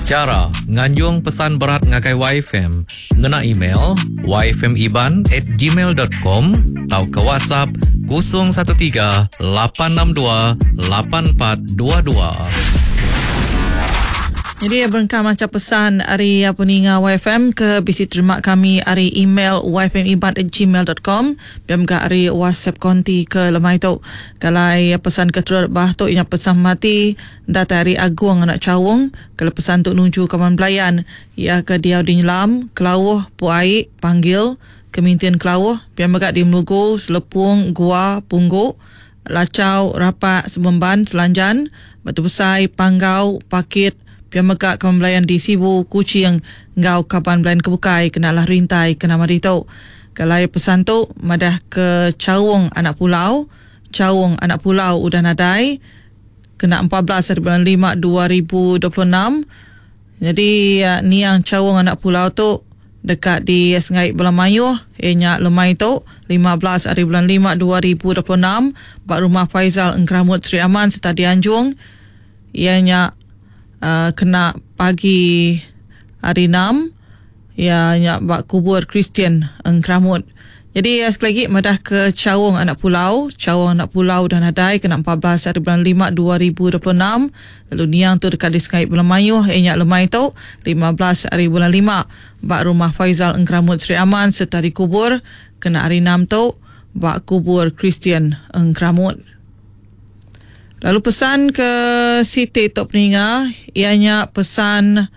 Cara nganjung pesan berat ngakai YFM ngena email yfmiban@gmail.com atau ke WhatsApp 013 862 8422. Jadi berengkau macam pesan hari peninga YFM ke bisi terima kami hari email yfmiban@gmail.com biar juga hari WhatsApp konti ke lemai tu. Kalau pesan ke turut bah tu yang pesan mati data hari agung anak cawung, kalau pesan tu nuju ke Belayan ia ke dia di nyelam kelawuh puai panggil kemintian kelawuh biar juga di Melugu Selepung Gua Pungguk Lacau Rapak Sebemban Selanjan Batu Besai Panggau Pakit Pia Megak Kemelayan di Sibu Kuching Ngau Kapan Belayan Kebukai kenalah rintai kena mari tu. Kalau pesan tu madah ke Cawung Anak Pulau udah nadai kena 14 hari bulan 5 2026. Jadi ni yang Cawung Anak Pulau tu dekat di Sungai Belamayuh ianya lemai tu 15 hari bulan 5 2026 bak rumah Faizal Engkramut Sri Aman serta di Anjung ianya kena pagi hari 6 ianya bak kubur Kristian Engkramut. Jadi sekali lagi madah ke Cawung Anak Pulau dah nadai kena 14 hari bulan 5 2026. Lalu niang tu dekat di Sungai Belamayuh ianya lemai tu 15 hari bulan 5 bak rumah Faizal Engkramut Sri Aman serta dikubur kena hari 6 tu bak kubur Kristian Engkramut. Lalu pesan ke Siti Tok Peninga ianya pesan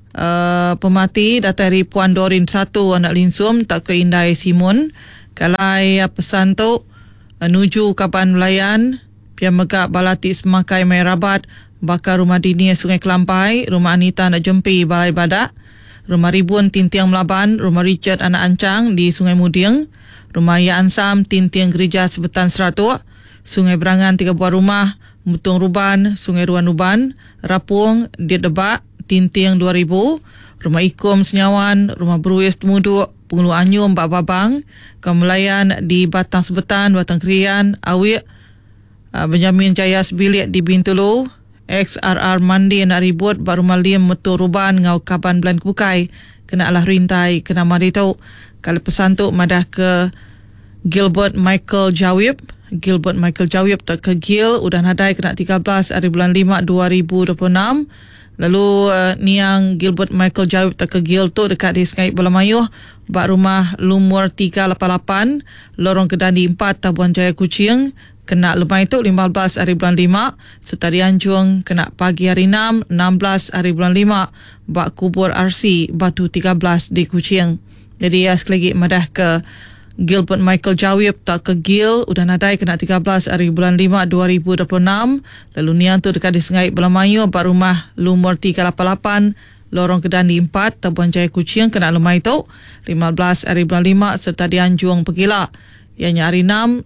pemati dari Puan Dorin 1 anak Linsum tak ke Indai Simun. Kalau pesan tu nuju Kapan Melayan pia megak Balati Semakai Mai Rabat bakar rumah dini Sungai Kelampai, rumah Anita Anak Jempi Balai Badak, rumah Ribun Tintiang Melaban, rumah Richard Anak Ancang di Sungai Muding, rumah Ya Ansam Tintiang Gereja Sebetan Seratuk, Sungai Berangan 3 buah rumah, Mutung Ruban, Sungai Ruan Ruban, Rapung, Diet Debak, Tintiang 2000, rumah Ikum Senyawan, rumah Beruis Temuduk, Pengulu Anyum Bak Babang, Kemelayan di Batang Sebetan, Batang Kerian, Awik, Benjamin Jaya Sebilik di Bintulu, XRR Mandi nak ribut Bak Rumah Lim Metu Ruban Ngau Kaban Belan Kebukai, kena alah rintai kena mari tau. Kalau pesan tu madah ke Gilbert Michael Jawib tak ke Gil udah nadai kena 13 hari bulan 5 2026. Lalu niang Gilbert Michael Jawib tak ke Gil tu dekat di Sungai Belamayuh bak rumah Lumur 388 Lorong Kedani 4 Tabuan Jaya Kuching kena lemai tu 15 hari bulan 5 serta di Anjung kena pagi hari 6 16 hari bulan 5 bak kubur RC Batu 13 di Kuching. Jadi sekali lagi madah ke Gilbert Michael Jawib tak ke Gil udah nadai kena 13 hari bulan 5 2026. Lalu niang tu dekat di Sungai Belamayuh bak rumah Lumur 388 Lorong Kedani 4 Tabuan Jaya Kuching kena lemai tu 15 hari bulan 5 serta di Anjung Pegila ianya hari 6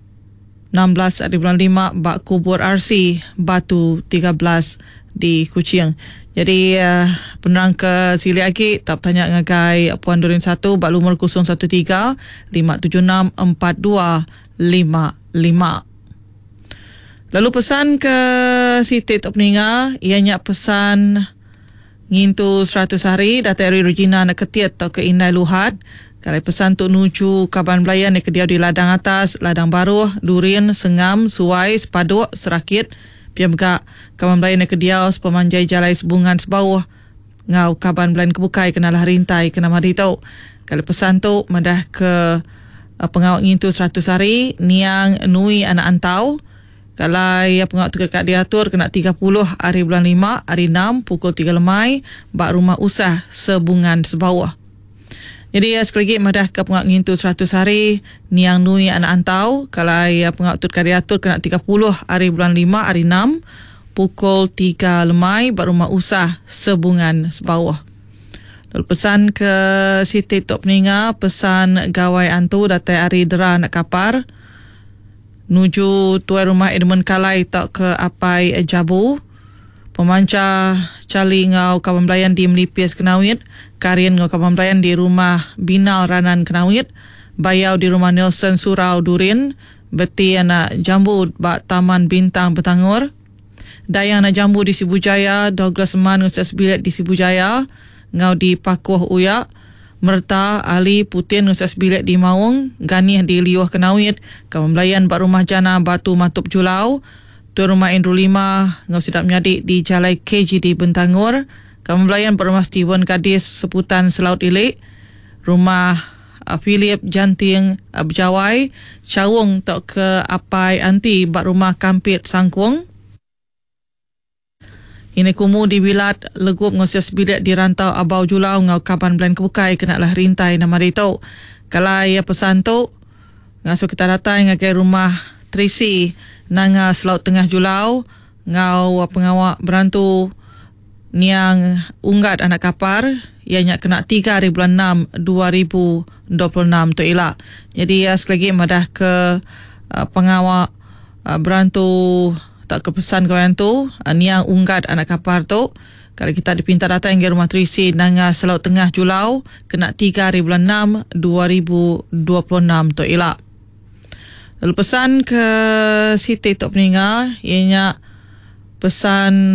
16 hari bulan 5 bak kubur RC Batu 13 di Kuching. Jadi penerang ke sili lagi tak tanya ngagai Puan Dorin 1 bak lumur 013 576 4255. Lalu pesan ke Siti Tok Peninga ianya pesan ngintu 100 hari datari Regina nak ketiat atau ke Indai Luhat. Kalau pesan tu nuju Kaban Belayan ke dia di Ladang Atas, Ladang Baru, Durin, Sengam, Suai, Sepaduk, Serakit. Pia megak Kaban Belayan ke dia Pemanjai Jalai Sebungan Sebawah Ngau Kaban Belayan Kebukai kenalah rintai kena mari tau. Kalau pesan tu madah ke pengawak ngintu 100 hari niang Nui Anak Antau. Kalau pengawak tu dekat diatur kena 30 hari bulan 5 hari 6 pukul 3 lemai bak rumah usah Sebungan Sebawah. Jadi sekali lagi madah ke pengawak ngintu 100 hari niang Nui Anak Antau. Kalau pengawak tu dekat diatur kena 30 hari bulan 5 hari 6 pukul 3 lemai bak rumah usah Sebungan Sebawah. Lalu pesan ke Siti Tok Peninga pesan gawai antu datai hari dera nak kapar nuju tuai rumah Edmund Kalai tak ke Apai Jabu pemanca cali ngau Kaban Belayan di Melipis Kenawit, Karian ngau Kaban Belayan di rumah Binal Ranan Kenawit, Bayau di rumah Nelson Surau Durin, Beti anak Jambu bak Taman Bintang Betangor, Dayang Jambu di Sibujaya, Douglas Man Universitas Bilet di Sibujaya, ngau di Pakuh Uyak, Merta Ali Putin Universitas Bilet di Maung, Ganih di Liuh Kenawit, Kamembelayan Bak Rumah Jana Batu Matup Julau, Tuan Rumah Indru 5 ngau Sidap Menyadik di Jalai KG di Bentangor, Kamembelayan Bak Rumah Steven Gadis Seputan Selaut Ilik, Rumah Philip Janting Berjawai, Cawung tok ke Apai Anti Bak Rumah Kampit Sangkung. Ini kumu di Bilat Legup Ngosias Bilet di Rantau Abau Julau ngau Kaban Belan Kebukai kenalah rintai nama itu. Kalau ia pesan tu ngasuh kita datang ngagai rumah Tracy nanga Selaut Tengah Julau ngau pengawak berantu niang unggat anak kapar ianya kena 3 hari bulan 6 2026 tu elak. Jadi sekali lagi madah ke pengawak berantu tak kepesan kawan tu niang unggat anak kapar tu, kalau kita dipinta datang ke rumah Trisi nanga Selaut Tengah Julau kena 3 hari bulan 6 2026 tu elak. Lalu pesan ke Siti Tok Peninga ianya pesan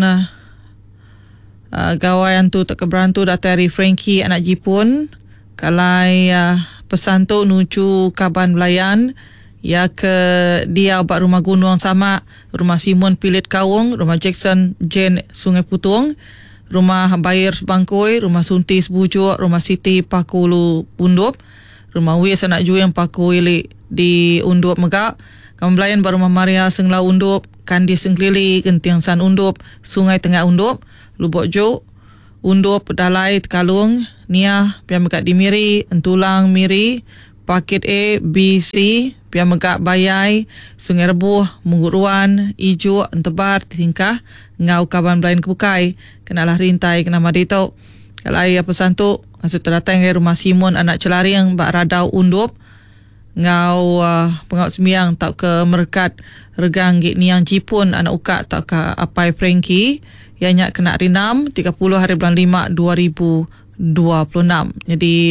gawayan tu tak keberantu datari Frankie anak Jipun, kalai pesan tu nuju Kaban Belayan ya ke dia obat rumah gunung sama, rumah Simon Pilit Kawung, rumah Jackson Jane Sungai Putung, rumah Bayir Sebangkoi, rumah Sunti Sebujuk, rumah Siti Pakulu Undup, rumah Wis anak Ju yang Paku Ilik di Undup Megak, Kamembelayan Rumah Maria Senglau Undup, Kandi Sengklili Gentiang San Undup, Sungai Tengah Undup, Lubok Jo Undup Dalai Tekalung, Nia Pian Megak di Miri, Entulang Miri, Pakit A, B, C, Pian Megak Bayai, Sungai Rebuh, Munguruan, Ijuk, Entebar, Tingkah, Ngau Kaban Belayan Kebukai, kenalah rintai kena madito. Kalau ayah pesan tu, maksud terdatang ke rumah Simon anak Celaring, Bak Radau Undup, Ngau pengawat sembiang tak ke Merkat Regang Git Niang Jipun anak Ukak tak ke Apai Frankie, ianya kena rinam 30 hari bulan 5 2026. Jadi